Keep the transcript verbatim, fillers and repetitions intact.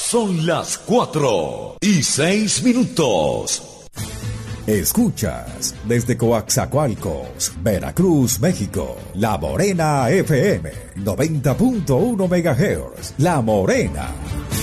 Son las cuatro y seis minutos. Escuchas desde Coaxacualcos, Veracruz, México, La Morena F M, noventa punto uno megahertz. La Morena.